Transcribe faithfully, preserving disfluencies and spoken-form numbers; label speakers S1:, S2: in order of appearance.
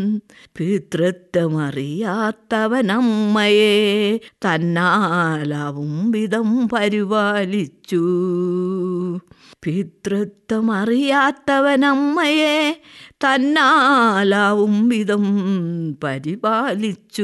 S1: പിതൃത്വമറിയാത്തവനമ്മയെ തന്നാലാവും വിധം പരിപാലിച്ചു. പിതൃത്വമറിയാത്തവനമ്മയെ തന്നാലാവും വിധം പരിപാലിച്ചു.